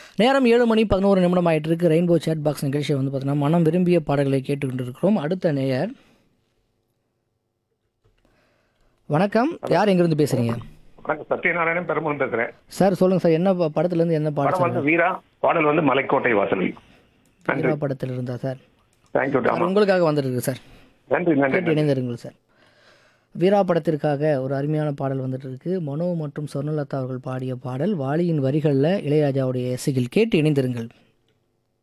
நேரம் 7:11 ஆயிட்டு இருக்கு. ரெயின்போ சேட் பாக்ஸ் நிகழ்ச்சியை வந்து பார்த்தீங்கன்னா மனம் விரும்பிய பாடல்களை கேட்டுக்கொண்டு இருக்கிறோம். அடுத்த நேயர், வணக்கம். யார் எங்கிருந்து பேசுறீங்க? வணக்கம், சத்யநாராயணன் பெருமாள் பேசுறேன். சார் சொல்லுங்க சார், என்ன படத்துலேருந்து என்ன படம் பாடல் வந்து வீரா, பாடல் வந்து மலைக்கோட்டை வாசலில். நன்றி. படத்தில் இருந்தா சார்? தேங்க்யூ. சார், உங்களுக்காக வந்துருக்கு சார். நன்றி நன்றி கேட்டு இணைந்திருங்கள் சார். வீரா படத்திற்காக ஒரு அருமையான பாடல் வந்துட்டு இருக்கு. மனோ மற்றும் சொர்ணலதா அவர்கள் பாடிய பாடல், வாலியின் வரிகளில் இளையராஜாவுடைய இசையில். கேட்டு இணைந்திருங்கள்.